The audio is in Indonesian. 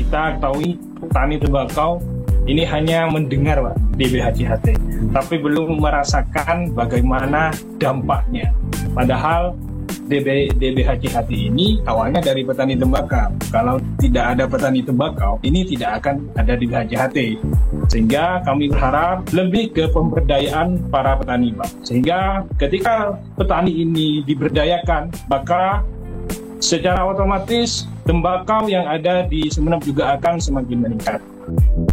kita ketahui petani tembakau ini hanya mendengar Pak DBHJHT, tapi belum merasakan bagaimana dampaknya. Padahal DBHJHT ini awalnya dari petani tembakau. Kalau tidak ada petani tembakau, ini tidak akan ada DBHJHT. Sehingga kami berharap lebih ke pemberdayaan para petani Pak. Sehingga ketika petani ini diberdayakan, maka secara otomatis tembakau yang ada di Sumeneb juga akan semakin meningkat.